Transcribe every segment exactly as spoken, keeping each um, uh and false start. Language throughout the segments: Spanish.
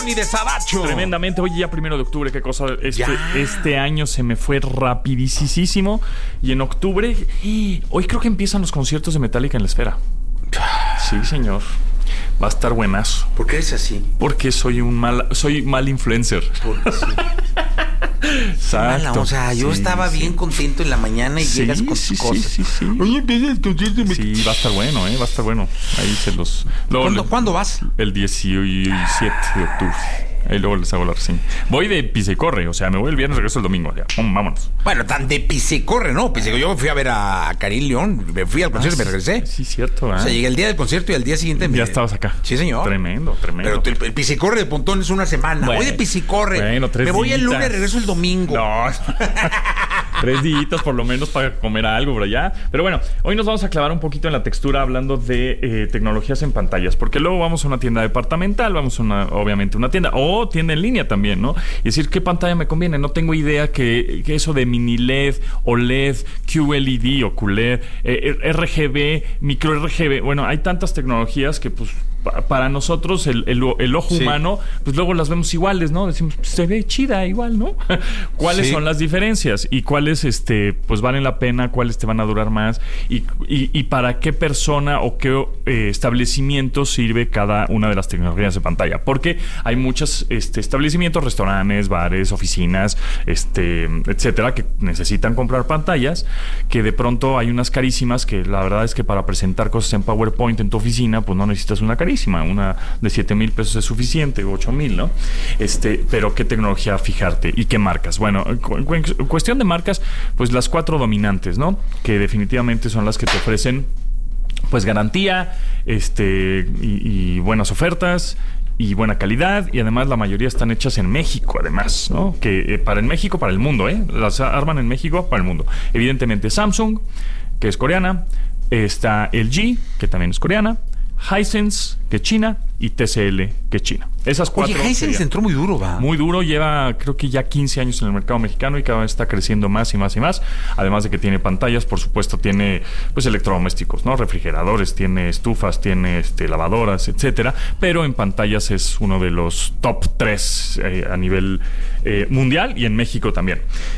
Ni de Sabacho. Tremendamente. Oye, ya primero de octubre, qué cosa. Este, este año se me fue rapidísimo. Y en octubre, hoy creo que empiezan los conciertos de Metallica en la Esfera. Sí, señor. Va a estar buenazo. ¿Por qué es así? Porque soy un mal, soy mal influencer. Porque sí. Exacto. O sea, yo sí, estaba sí. bien contento en la mañana y sí, llegas con sí, tus cosas. Sí, sí, sí. Oye, empieza el concierto. Sí, va a estar bueno, ¿eh? Va a estar bueno. Ahí se los... Luego, ¿Cuándo, ¿Cuándo vas? El diecisiete de octubre. Ahí luego les hago la reseña. Voy de pisa y corre, o sea, me voy el viernes, regreso el domingo. Ya, vámonos. Bueno, tan de pisa y corre, ¿no? Pisa, yo fui a ver a Karim León, me fui al concierto ah, y me regresé. Sí, cierto. ¿eh? O sea, llegué el día del concierto y al día siguiente... Ya me... estabas acá. Sí, señor. Tremendo, tremendo. Pero el, el pisa y corre de Pontón es una semana. Bueno, voy de pisa y corre. Bueno, tres Me voy días. el lunes, regreso el domingo. No. Tres días por lo menos para comer algo por allá. Pero bueno, hoy nos vamos a clavar un poquito en la textura hablando de eh, tecnologías en pantallas. Porque luego vamos a una tienda departamental, vamos a una, obviamente, una tienda o tienda en línea también, ¿no? Y decir, ¿qué pantalla me conviene? No tengo idea que, que eso de mini L E D, O L E D, Q L E D o Q L E D, eh, R G B, micro R G B. Bueno, hay tantas tecnologías que pues para nosotros, el, el, el ojo sí. humano, pues luego las vemos iguales, ¿no? Decimos, se ve chida igual, ¿no? ¿Cuáles sí. son las diferencias? Y cuáles este, pues valen la pena, cuáles te van a durar más, y, y, y para qué persona o qué eh, establecimiento sirve cada una de las tecnologías de pantalla. Porque hay muchos este, establecimientos, restaurantes, bares, oficinas, este, etcétera, que necesitan comprar pantallas, que de pronto hay unas carísimas que la verdad es que para presentar cosas en PowerPoint en tu oficina, pues no necesitas una carísima. Una de siete mil pesos es suficiente, ocho mil, ¿no? Este, pero ¿qué tecnología fijarte? ¿Y qué marcas? Bueno, en cu- cuestión de marcas, pues las cuatro dominantes, ¿no? Que definitivamente son las que te ofrecen, pues, garantía, este, y, y buenas ofertas y buena calidad, y además la mayoría están hechas en México, además, ¿no? Que eh, para el México, para el mundo, ¿eh? Las arman en México para el mundo. Evidentemente Samsung, que es coreana, está L G, que también es coreana, Hisense, que es China, y T C L, que es China. Esas cuatro. Oye, Hisense entró muy duro, va. Muy duro, lleva creo que ya quince años en el mercado mexicano y cada vez está creciendo más y más y más. Además de que tiene pantallas, por supuesto, tiene pues electrodomésticos, ¿no? Refrigeradores, tiene estufas, tiene este, lavadoras, etcétera. Pero en pantallas es uno de los top tres eh, a nivel eh, mundial y en México también.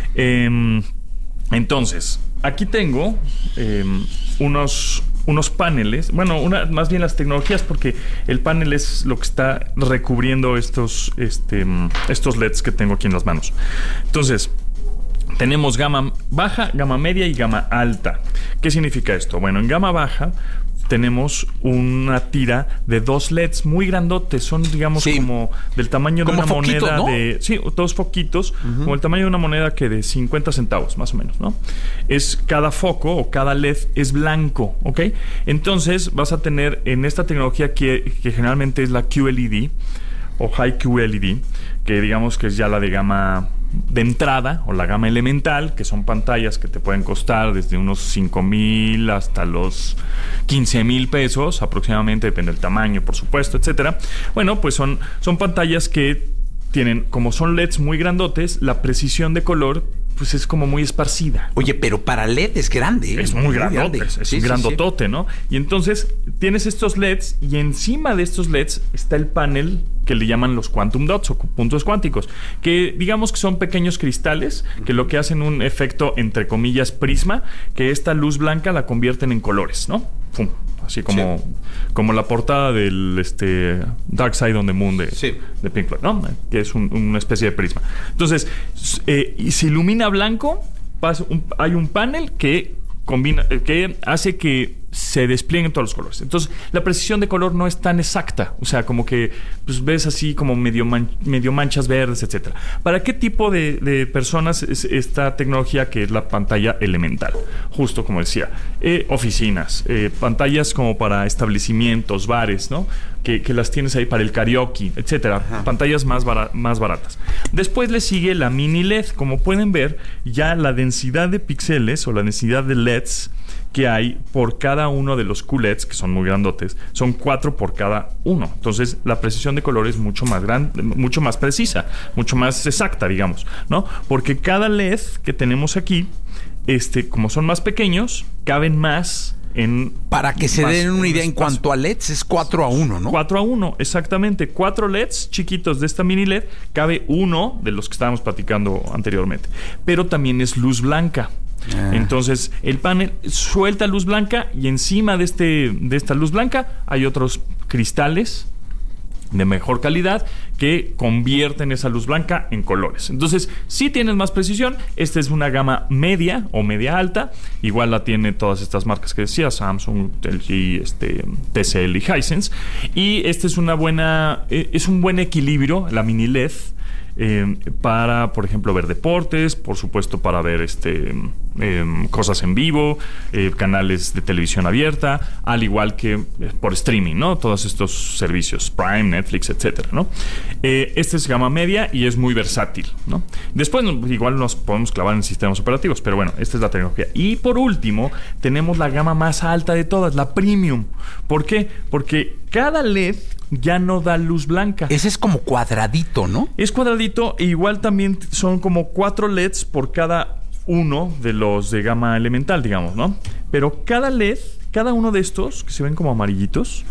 Eh, entonces, aquí tengo eh, unos... unos paneles, bueno, una, más bien las tecnologías, porque el panel es lo que está recubriendo estos, este, estos L E Ds que tengo aquí en las manos. Entonces, tenemos gama baja, gama media y gama alta. ¿Qué significa esto? Bueno, en gama baja tenemos una tira de dos L E Ds muy grandotes, son digamos sí. como del tamaño como de una foquito, moneda, ¿no? de sí, dos foquitos, uh-huh. como el tamaño de una moneda que de cincuenta centavos más o menos, ¿no? Es cada foco o cada L E D es blanco, ¿ok? Entonces vas a tener en esta tecnología que, que generalmente es la Q L E D o High Q L E D, que digamos que es ya la de gama de entrada o la gama elemental, que son pantallas que te pueden costar desde unos cinco mil hasta los quince mil pesos aproximadamente, depende del tamaño, por supuesto, etcétera. Bueno, pues son, son pantallas que tienen, como son L E Ds muy grandotes, la precisión de color pues es como muy esparcida. Oye, pero para L E D es grande. Es muy, muy grandote, grande. Es sí, un sí, grandotote, sí. ¿no? Y entonces tienes estos L E Ds y encima de estos L E Ds está el panel que le llaman los quantum dots o puntos cuánticos, que digamos que son pequeños cristales que lo que hacen un efecto, entre comillas, prisma, que esta luz blanca la convierten en colores, ¿no? ¡Pum! Así como, sí. como la portada del este, Dark Side on the Moon de, sí. de Pink Floyd, ¿no? Que es un, una especie de prisma. Entonces, eh, y se ilumina blanco, pasa un, hay un panel que combina, que hace que se desplieguen todos los colores. Entonces, la precisión de color no es tan exacta. O sea, como que pues, ves así como medio, man, medio manchas verdes, etcétera. ¿Para qué tipo de, de personas es esta tecnología que es la pantalla elemental? Justo como decía, eh, oficinas, eh, pantallas como para establecimientos, bares, ¿no? Que, que las tienes ahí para el karaoke, etcétera. Ajá. Pantallas más, bar más baratas. Después le sigue la mini L E D. Como pueden ver, ya la densidad de píxeles o la densidad de L E Ds que hay por cada uno de los Q L E Ds, que son muy grandotes, son cuatro por cada uno. Entonces, la precisión de color es mucho más grande, mucho más precisa, mucho más exacta, digamos, ¿no? Porque cada L E D que tenemos aquí, este, como son más pequeños, caben más en... Para que se den una idea en cuanto a L E Ds, es cuatro a uno, ¿no? cuatro a uno, exactamente. Cuatro L E Ds chiquitos de esta mini L E D, cabe uno de los que estábamos platicando anteriormente. Pero también es luz blanca. Ah. Entonces, el panel suelta luz blanca y encima de, este, de esta luz blanca hay otros cristales de mejor calidad que convierten esa luz blanca en colores. Entonces, si tienes más precisión, esta es una gama media o media alta. Igual la tiene todas estas marcas que decía, Samsung, L G, este, T C L y Hisense. Y esta es una buena, es un buen equilibrio, la mini L E D. Eh, para, por ejemplo, ver deportes, por supuesto para ver este eh, cosas en vivo, eh, canales de televisión abierta, al igual que eh, por streaming, ¿no? Todos estos servicios, Prime, Netflix, etcétera, ¿no? Eh, este es gama media y es muy versátil, ¿no? Después igual nos podemos clavar en sistemas operativos, pero bueno, esta es la tecnología. Y por último, tenemos la gama más alta de todas, la Premium. ¿Por qué? Porque cada L E D ya no da luz blanca. Ese es como cuadradito, ¿no? Es cuadradito e igual también son como cuatro L E Ds por cada uno de los de gama elemental, digamos, ¿no? Pero cada L E D, cada uno de estos, que se ven como amarillitos,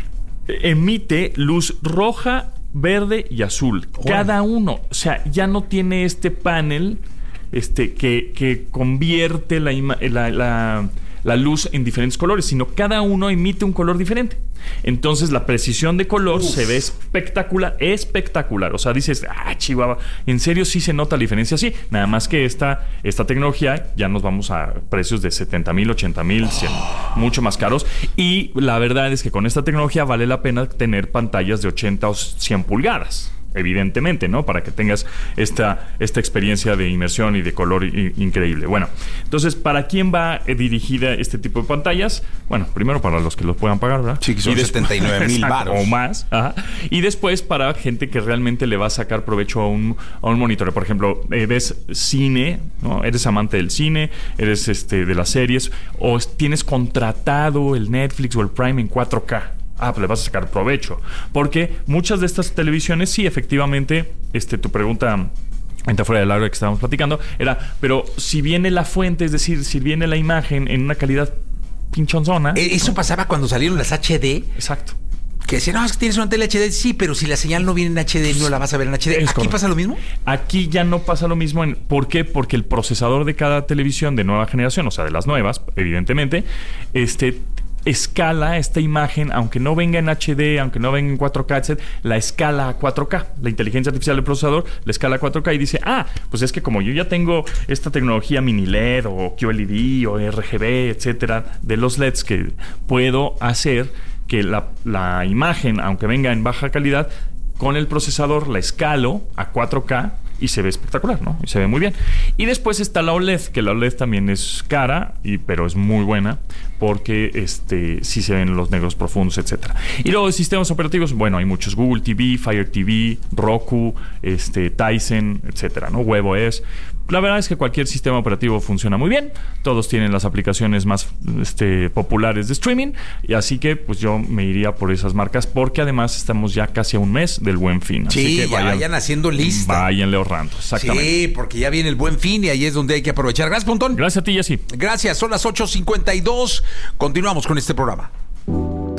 emite luz roja, verde y azul. Oh. Cada uno. O sea, ya no tiene este panel este, que, que convierte la, la, la, la luz en diferentes colores, sino cada uno emite un color diferente. Entonces la precisión de color Uf. se ve espectacular, espectacular. O sea, dices, ah, chihuahua, en serio sí se nota la diferencia, sí. Nada más que esta, esta tecnología ya nos vamos a precios de setenta mil, ochenta mil, cien, mucho más caros. Y la verdad es que con esta tecnología vale la pena tener pantallas de ochenta o cien pulgadas. Evidentemente, ¿no? Para que tengas esta, esta experiencia de inmersión y de color i- increíble. Bueno, entonces, ¿para quién va dirigida este tipo de pantallas? Bueno, primero para los que los puedan pagar, ¿verdad? Sí, que son setenta y nueve mil baros. O más. Ajá. Y después para gente que realmente le va a sacar provecho a un, a un monitor. Por ejemplo, eh, ves cine, ¿no? Eres amante del cine, eres este de las series, o tienes contratado el Netflix o el Prime en cuatro K. Ah, pues le vas a sacar provecho. Porque muchas de estas televisiones, sí, efectivamente, este, tu pregunta, ahorita fuera del aire que estábamos platicando, era, pero si viene la fuente, es decir, si viene la imagen en una calidad pinchonzona. Eso ¿no? pasaba cuando salieron las H D. Exacto. Que decían, no, es que tienes una tele H D. Sí, pero si la señal no viene en H D, no la vas a ver en H D. ¿Aquí correcto. pasa lo mismo? Aquí ya no pasa lo mismo. En, ¿Por qué? Porque el procesador de cada televisión de nueva generación, o sea, de las nuevas, evidentemente, este... escala esta imagen, aunque no venga en H D, aunque no venga en cuatro K, etcétera, la escala a cuatro K. La inteligencia artificial del procesador la escala a cuatro K y dice, ah, pues es que como yo ya tengo esta tecnología mini L E D o Q L E D o R G B, etcétera, de los L E Ds, que puedo hacer que la, la imagen, aunque venga en baja calidad, con el procesador la escalo a cuatro K y se ve espectacular, ¿no? Y se ve muy bien. Y después está la O L E D, que la O L E D también es cara, y, pero es muy buena, porque este, sí se ven los negros profundos, etcétera. Y luego de sistemas operativos, bueno, hay muchos: Google T V, Fire T V, Roku, este, Tizen, etcétera, ¿no? WebOS. La verdad es que cualquier sistema operativo funciona muy bien. Todos tienen las aplicaciones más este, populares de streaming. Y así que pues yo me iría por esas marcas, porque además estamos ya casi a un mes del Buen Fin. Así sí, que vayan, ya vayan haciendo lista. Váyanle ahorrando, exactamente. Sí, porque ya viene el Buen Fin y ahí es donde hay que aprovechar. Gracias, Pontón. Gracias a ti, Jessy. Gracias, son las ocho cincuenta y dos. Continuamos con este programa.